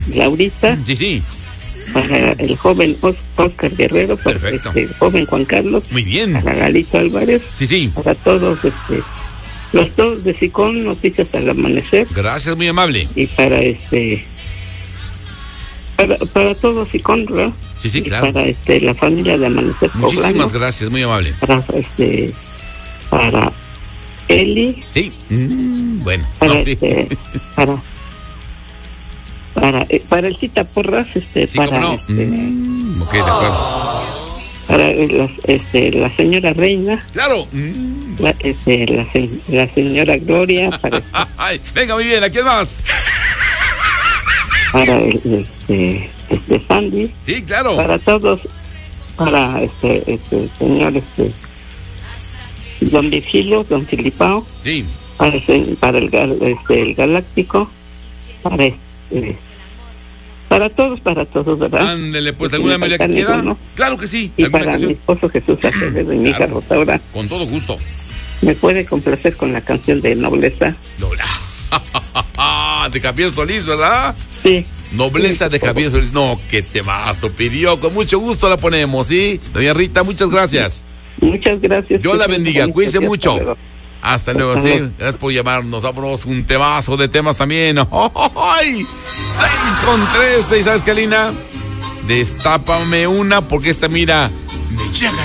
Laurita. Sí, sí. Para el joven Oscar Guerrero. Para Perfecto. el joven Juan Carlos. Muy bien. Para Galito Álvarez. Sí, sí. Para todos, los dos de SICON, Noticias al Amanecer. Gracias, muy amable. Y para para todos SICON, ¿verdad? Sí, sí, Y claro. para la familia de Amanecer Muchísimas Poblano. gracias, muy amable. Para Eli. Sí. Bueno, Para no, sí. para el Cita Porras, Sí, para cómo no. Ok, de acuerdo. para la señora Reina. Claro. La señora Gloria. Para Ay, venga, muy bien, ¿a quién más? para Sandy. Sí, claro. Para todos, para señor don Vigilio, don Filipao. Sí. Para el Galáctico. Para todos, ¿verdad? Ándele, pues, ¿alguna melodía que quiera? ¿No? Claro que sí. Y ¿Alguna para canción? mi esposo Jesús Acevedo y mi hija Rosaura. Con todo gusto. ¿Me puede complacer con la canción de Nobleza? Lola. De Javier Solís, ¿verdad? Sí. Nobleza de Javier Solís. No, qué temazo pidió. Con mucho gusto la ponemos, ¿sí? Doña Rita, muchas gracias. Muchas gracias. Dios la bendiga. Cuídense mucho. Hasta luego, Hasta sí. luego. Gracias por llamarnos. Vámonos un temazo de temas también. ¡Ay! 6:13. ¿Y sabes qué, Lina? Destápame una, porque esta, mira, me llega.